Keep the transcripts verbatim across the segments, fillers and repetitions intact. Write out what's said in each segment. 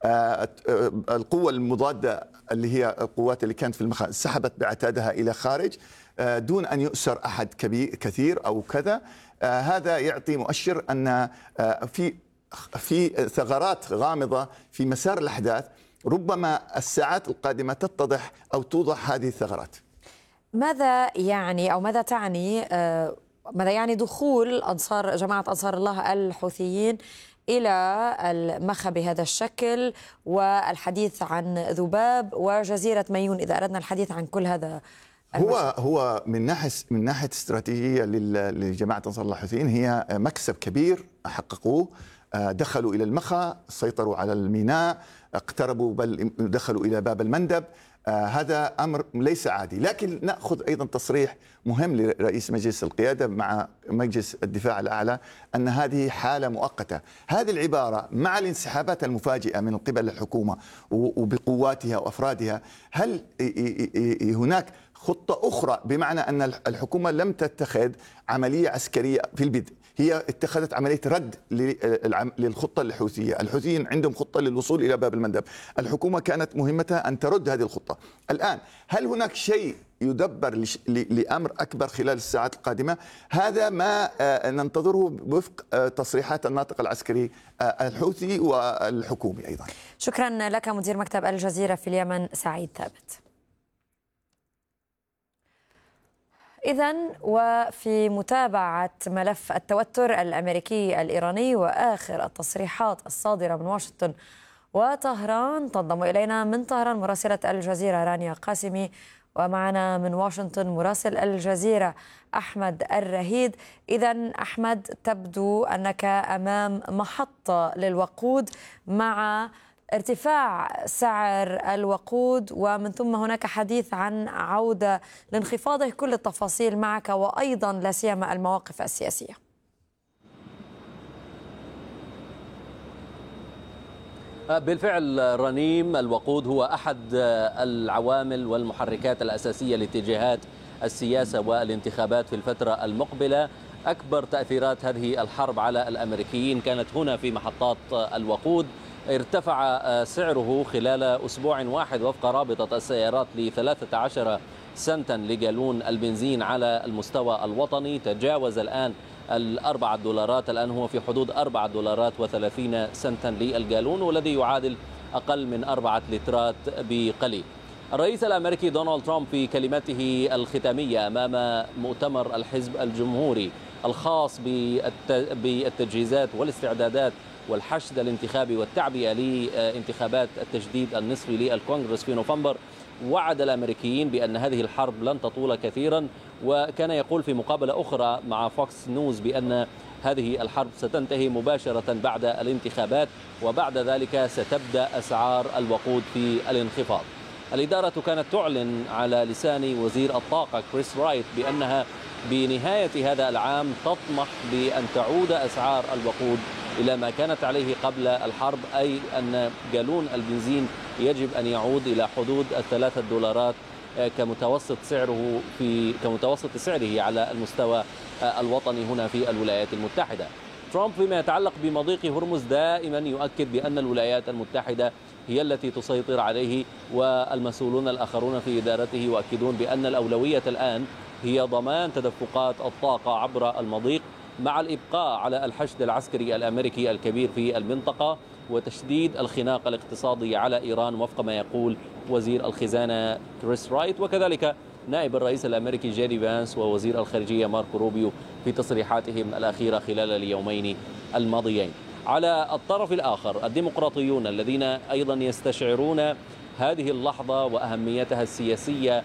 القوة المضادة اللي هي القوات اللي كانت في المخا سحبت بعتادها إلى خارج دون أن يؤسر أحد كبير كثير أو كذا. هذا يعطي مؤشر أن في في ثغرات غامضة في مسار الأحداث، ربما الساعات القادمة تتضح أو توضح هذه الثغرات. ماذا يعني أو ماذا تعني ماذا يعني دخول أنصار جماعة أنصار الله الحوثيين إلى المخا بهذا الشكل، والحديث عن ذباب وجزيرة ميون، إذا أردنا الحديث عن كل هذا المشهد؟ هو هو من ناحية من ناحية استراتيجية لجماعة أنصار الله الحوثيين هي مكسب كبير حققوه. دخلوا إلى المخا، سيطروا على الميناء، اقتربوا بل دخلوا إلى باب المندب. آه هذا أمر ليس عادي. لكن نأخذ أيضا تصريح مهم لرئيس مجلس القيادة مع مجلس الدفاع الأعلى أن هذه حالة مؤقتة. هذه العبارة مع الانسحابات المفاجئة من قبل الحكومة وبقواتها وأفرادها، هل هناك خطة أخرى؟ بمعنى أن الحكومة لم تتخذ عملية عسكرية في البدء، هي اتخذت عملية رد للخطة الحوثية. الحوثيين عندهم خطة للوصول إلى باب المندب، الحكومة كانت مهمتها أن ترد هذه الخطة. الآن هل هناك شيء يدبر لأمر أكبر خلال الساعات القادمة؟ هذا ما ننتظره وفق تصريحات الناطق العسكري الحوثي والحكومي أيضا. شكرا لك مدير مكتب الجزيرة في اليمن سعيد ثابت. إذن وفي متابعة ملف التوتر الأمريكي الإيراني وآخر التصريحات الصادرة من واشنطن وطهران، تنضم إلينا من طهران مراسلة الجزيرة رانيا قاسمي، ومعنا من واشنطن مراسل الجزيرة أحمد الرهيد. إذن أحمد، تبدو أنك أمام محطة للوقود مع ارتفاع سعر الوقود، ومن ثم هناك حديث عن عودة لانخفاضه. كل التفاصيل معك، وأيضا لا سيما المواقف السياسية. بالفعل رنيم، الوقود هو أحد العوامل والمحركات الأساسية لاتجاهات السياسة والانتخابات في الفترة المقبلة. أكبر تأثيرات هذه الحرب على الأمريكيين كانت هنا في محطات الوقود. ارتفع سعره خلال أسبوع واحد وفق رابطة السيارات ل ثلاثة عشر سنتا لجالون البنزين على المستوى الوطني، تجاوز الآن الأربعة دولارات، الآن هو في حدود أربعة دولارات وثلاثين سنتا للجالون، والذي يعادل أقل من أربعة لترات بقليل. الرئيس الأمريكي دونالد ترامب في كلمته الختامية أمام مؤتمر الحزب الجمهوري الخاص بالتجهيزات والاستعدادات والحشد الانتخابي والتعبئة لانتخابات التجديد النصفي للكونغرس في نوفمبر، وعد الأمريكيين بأن هذه الحرب لن تطول كثيرا، وكان يقول في مقابلة أخرى مع فوكس نيوز بأن هذه الحرب ستنتهي مباشرة بعد الانتخابات، وبعد ذلك ستبدأ أسعار الوقود في الانخفاض. الإدارة كانت تعلن على لسان وزير الطاقة كريس رايت بأنها بنهاية هذا العام تطمح بأن تعود أسعار الوقود إلى ما كانت عليه قبل الحرب، أي أن جالون البنزين يجب أن يعود إلى حدود الثلاثة دولارات كمتوسط سعره في كمتوسط سعره على المستوى الوطني هنا في الولايات المتحدة. ترامب فيما يتعلق بمضيق هرمز دائما يؤكد بأن الولايات المتحدة هي التي تسيطر عليه، والمسؤولون الآخرون في إدارته يؤكدون بأن الأولوية الآن هي ضمان تدفقات الطاقة عبر المضيق، مع الإبقاء على الحشد العسكري الأمريكي الكبير في المنطقة وتشديد الخناق الاقتصادي على إيران وفق ما يقول وزير الخزانة كريس رايت، وكذلك نائب الرئيس الأمريكي جيدي فانس ووزير الخارجية ماركو روبيو في تصريحاتهم الأخيرة خلال اليومين الماضيين. على الطرف الآخر الديمقراطيون الذين أيضا يستشعرون هذه اللحظة وأهميتها السياسية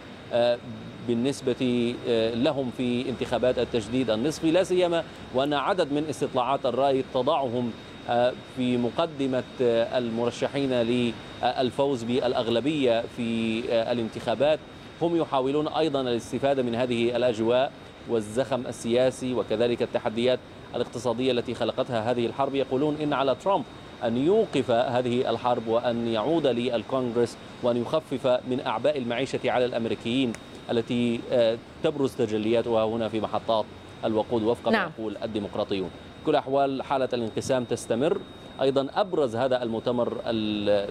بالنسبة لهم في انتخابات التجديد النصفي، لا سيما وأن عدد من استطلاعات الرأي تضعهم في مقدمة المرشحين للفوز بالأغلبية في الانتخابات. هم يحاولون أيضا الاستفادة من هذه الأجواء والزخم السياسي وكذلك التحديات الاقتصادية التي خلقتها هذه الحرب. يقولون إن على ترامب أن يوقف هذه الحرب وأن يعود للكونغرس وأن يخفف من أعباء المعيشة على الأمريكيين التي تبرز تجلياتها هنا في محطات الوقود وفق ما نعم. يقول الديمقراطيون. كل أحوال حالة الانقسام تستمر. أيضا أبرز هذا المؤتمر